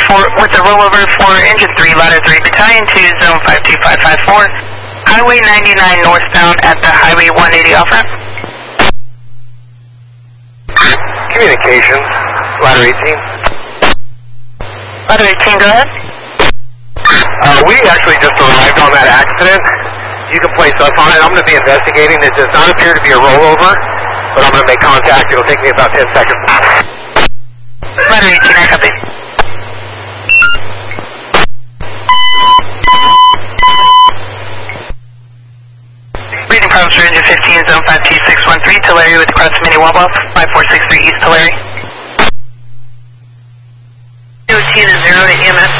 with a rollover for engine 3, ladder 3, battalion 2, zone 52554, highway 99 northbound at the highway 180 off-ramp. Communications, ladder 18. Ladder 18, go ahead. We actually just arrived on that accident. You can place us on it. I'm going to be investigating. It does not appear to be a rollover, but I'm going to make contact. It'll take me about 10 seconds. Ladder 18, I copy. Reading problems for engine 15, zone 52613, Tulare with proximity Wabaw, 5463 East Tulare. OT to 0 to EMS.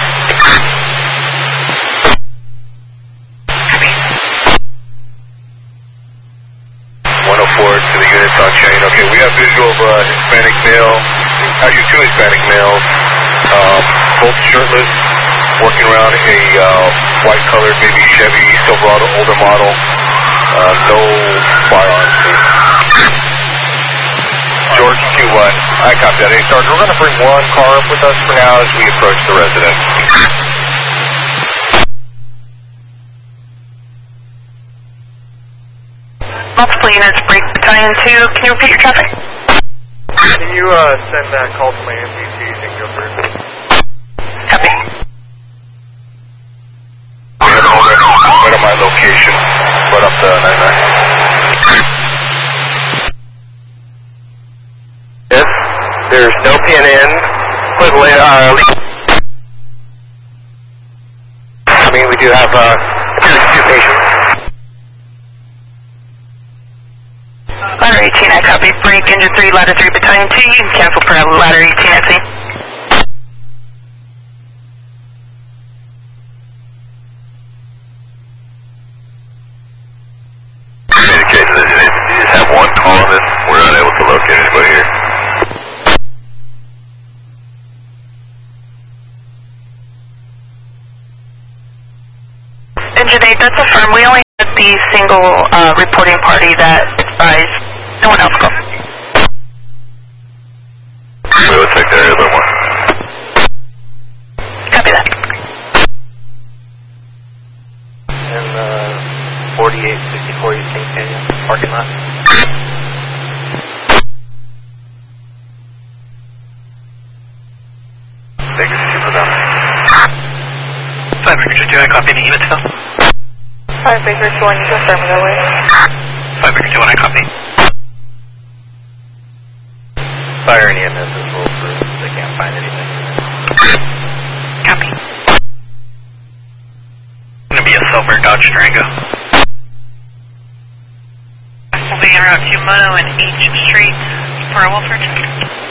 104 to the units on chain. Okay, we have visual of Hispanic male, actually 2 Hispanic males, both shirtless, working around a white colored, maybe Chevy Silverado, older model. No firearms. George Q1, I copy that. Hey, Sergeant, we're going to bring one car up with us for now as we approach the residence. Multiple units, break battalion 2, can you repeat your traffic? Can you send that call to my MPC and go first? Copy. Right on my location, right up the 99. Yes, there's no PNN. I mean, we do have 2 patients. Ladder 18, I copy. Break engine 3, ladder 3, battalion 2, you can cancel per ladder 18 at sea. Communications, you just have one call on this. We're unable to locate anybody here. Engine 8, that's affirmed. We only had the single reporting party that advised. No one else called. We will take the other one. Copy that. And 4864 East King Canyon parking lot. Thank you for that. 5 Victor 2, I copy. Any units still? 5 Victor 2, you confirm that way. 5 Victor 2, I copy. Fire and EMS is rolled through. They can't find anything. Copy. Gonna be a silver Dodge Durango. We'll be en route to Mono and H Street for a welfare check.